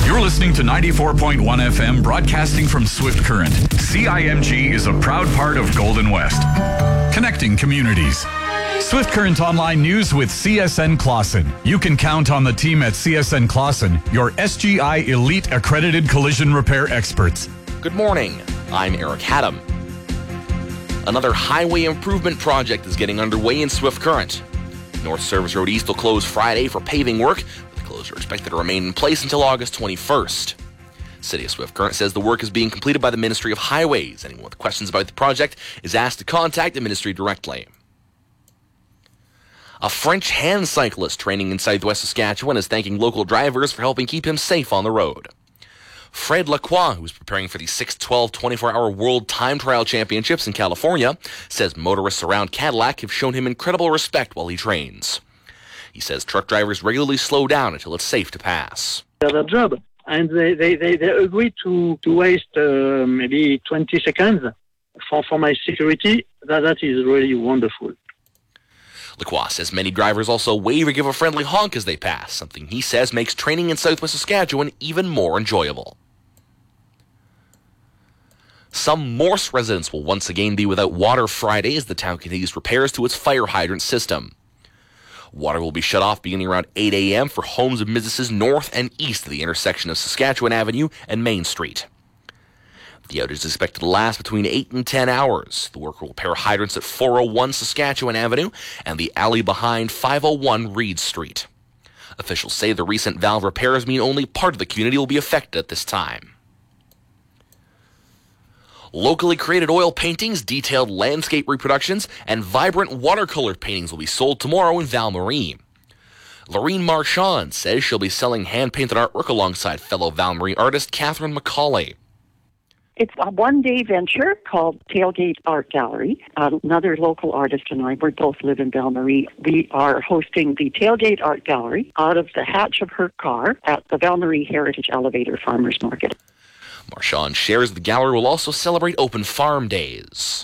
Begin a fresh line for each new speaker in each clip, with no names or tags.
You're listening to 94.1 FM, broadcasting from Swift Current. CIMG is a proud part of Golden West, connecting communities. Swift Current Online News with CSN Clausen. You can count on the team at CSN Clausen, your SGI Elite Accredited Collision Repair experts.
Good morning. I'm Eric Haddam. Another highway improvement project is getting underway in Swift Current. North Service Road East will close Friday for paving work, with the closure expected to remain in place until August 21st. City of Swift Current says the work is being completed by the Ministry of Highways. Anyone with questions about the project is asked to contact the ministry directly. A French hand cyclist training in southwest Saskatchewan is thanking local drivers for helping keep him safe on the road. Fred Lacroix, who is preparing for the 6:12 24-hour World Time Trial Championships in California, says motorists around Cadillac have shown him incredible respect while he trains. He says truck drivers regularly slow down until it's safe to pass.
Their job, and they agree to waste maybe 20 seconds for my security. That is really wonderful.
Lacroix says many drivers also wave or give a friendly honk as they pass, something he says makes training in southwest Saskatchewan even more enjoyable. Some Morse residents will once again be without water Friday as the town continues repairs to its fire hydrant system. Water will be shut off beginning around 8 a.m. for homes and businesses north and east of the intersection of Saskatchewan Avenue and Main Street. The outage is expected to last between 8 and 10 hours. The worker will repair hydrants at 401 Saskatchewan Avenue and the alley behind 501 Reed Street. Officials say the recent valve repairs mean only part of the community will be affected at this time. Locally created oil paintings, detailed landscape reproductions, and vibrant watercolor paintings will be sold tomorrow in Val-Marie. Lorene Marchand says she'll be selling hand-painted artwork alongside fellow Val-Marie artist Catherine McCauley.
It's a one-day venture called Tailgate Art Gallery. Another local artist and I, we both live in Val-Marie. We are hosting the Tailgate Art Gallery out of the hatch of her car at the Val-Marie Heritage Elevator Farmers Market.
Marchand shares the gallery will also celebrate open farm days.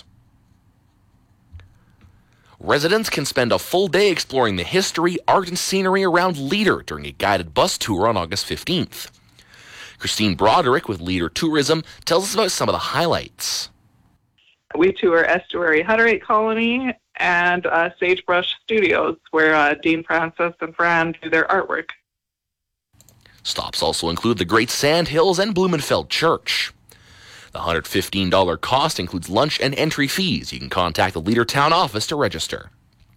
Residents can spend a full day exploring the history, art, and scenery around Leader during a guided bus tour on August 15th. Christine Broderick with Leader Tourism tells us about some of the highlights.
We tour Estuary Hutterite Colony and Sagebrush Studios, where Dean Francis and Fran do their artwork.
Stops also include the Great Sand Hills and Blumenfeld Church. The $115 cost includes lunch and entry fees. You can contact the Leader Town office to register.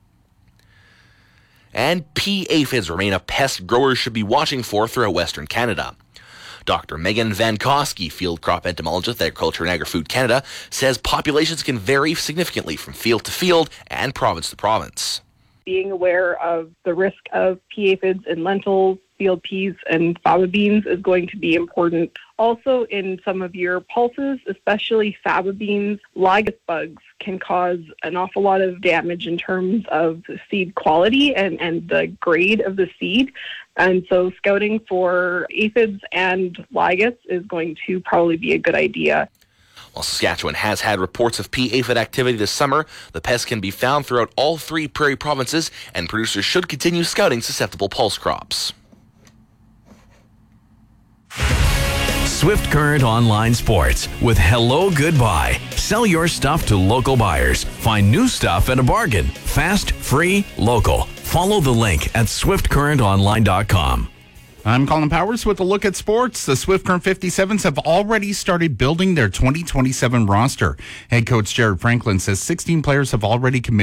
And pea aphids remain a pest growers should be watching for throughout Western Canada. Dr. Megan Van Koski, field crop entomologist at Agriculture and Agri-Food Canada, says populations can vary significantly from field to field and province to province.
Being aware of the risk of pea aphids in lentils, field peas, and faba beans is going to be important. Also, in some of your pulses, especially faba beans, lygus bugs can cause an awful lot of damage in terms of the seed quality and the grade of the seed. And so scouting for aphids and lygus is going to probably be a good idea.
While Saskatchewan has had reports of pea aphid activity this summer, the pest can be found throughout all three prairie provinces, and producers should continue scouting susceptible pulse crops.
Swift Current Online Sports with Hello Goodbye. Sell your stuff to local buyers. Find new stuff at a bargain. Fast, free, local. Follow the link at swiftcurrentonline.com.
I'm Colin Powers with a look at sports. The Swift Current 57s have already started building their 2027 roster. Head coach Jared Franklin says 16 players have already committed